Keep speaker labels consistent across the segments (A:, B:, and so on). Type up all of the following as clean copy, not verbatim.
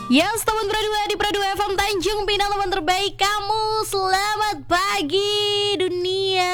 A: Yes, teman Pro 2 di Pro 2 FM Tanjung Pinang, teman terbaik kamu. Selamat pagi dunia.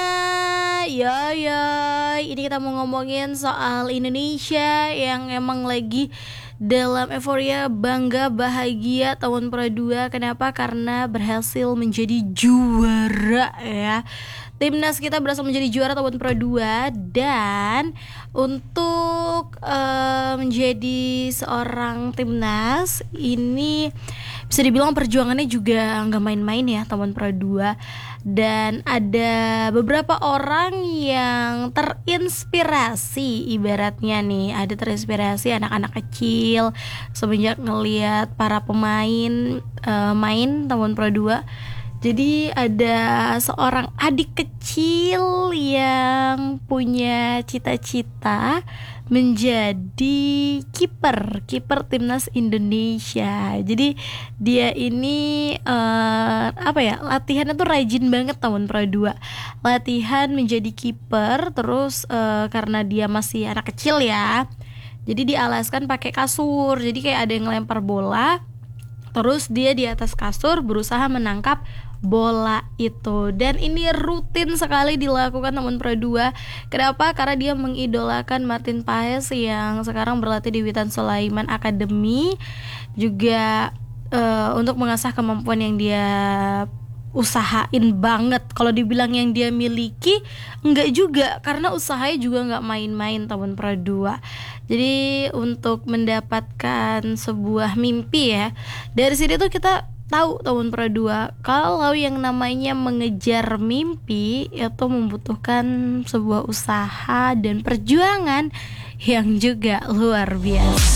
A: Ini kita mau ngomongin soal Indonesia yang emang lagi dalam euforia, bangga, bahagia tahun Pro 2. Kenapa? Karena berhasil menjadi juara ya. Timnas kita berhasil menjadi juara tahun Pro 2. Dan untuk menjadi seorang timnas ini bisa dibilang perjuangannya juga gak main-main ya tahun Pro 2. Dan ada beberapa orang yang terinspirasi, ibaratnya nih, ada terinspirasi anak-anak kecil semenjak ngelihat para pemain main tahun Pro 2. Jadi ada seorang adik kecil yang punya cita-cita menjadi kiper timnas Indonesia. Jadi dia ini latihannya tuh rajin banget tahun Pro 2. Latihan menjadi kiper, terus karena dia masih anak kecil ya, jadi dialaskan pakai kasur. Jadi kayak ada yang ngelempar bola, terus dia di atas kasur berusaha menangkap bola itu. Dan ini rutin sekali dilakukan teman Pro 2. Kenapa? Karena dia mengidolakan Martin Paes yang sekarang berlatih di Witan Sulaiman Academy. Juga untuk mengasah kemampuan yang dia usahain banget. Kalau dibilang yang dia miliki, enggak juga, karena usahanya juga enggak main-main tahun Pro 2. Jadi untuk mendapatkan sebuah mimpi ya, dari sini tuh kita tahu tahun Pro 2 kalau yang namanya mengejar mimpi itu membutuhkan sebuah usaha dan perjuangan yang juga luar biasa.